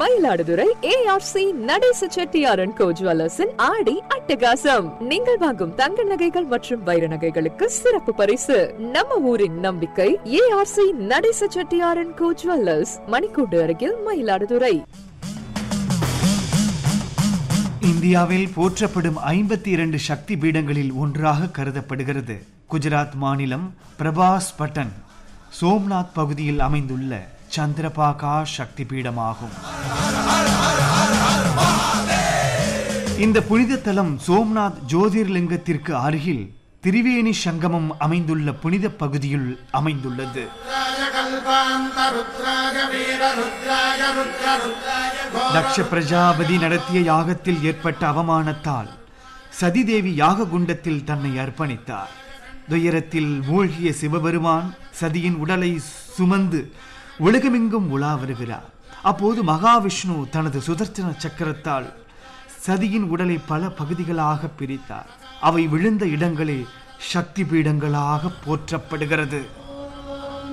Mayiladuthurai ARC Natesa செட்டியாரன் கோ ஜுவல்லர்ஸின் ஆடி அட்டகாசம். நீங்கள் வாங்கும் தங்க நகைகள் மற்றும் வைர நகைகளுக்கு சிறப்பு பரிசு. நம்ம ஊரின் நம்பிக்கை ஏஆர்சி நடேச செட்டியாரன் கோ ஜுவல்லர்ஸ், மணிக்கூண்டு அருகில், மயிலாடுதுறை. இந்தியாவில் போற்றப்படும் 52 சக்தி பீடங்களில் ஒன்றாக கருதப்படுகிறது குஜராத் மாநிலம் பிரபாஸ் பட்டன் சோம்நாத் பகுதியில் அமைந்துள்ள சந்திரபாகா சக்தி பீடமாகும். இந்த புனித தலம் சோம்நாத் ஜோதிர்லிங்கத்திற்கு அருகில் திரிவேணி சங்கமம் அமைந்துள்ள புனித பகுதியில் அமைந்துள்ளது. தக்ஷ பிரஜாபதி நடத்திய யாகத்தில் ஏற்பட்ட அவமானத்தால் சதிதேவி யாக குண்டத்தில் தன்னை அர்ப்பணித்தார். துயரத்தில் மூழ்கிய சிவபெருமான் சதியின் உடலை சுமந்து உலகமெங்கும் உலா வருகிறார். அப்போது மகாவிஷ்ணு தனது சுதர்சன சக்கரத்தால் சதியின் உடலை பல பகுதிகளாக பிரித்தார். அவை விழுந்த இடங்களே சக்தி பீடங்களாக போற்றப்படுகிறது.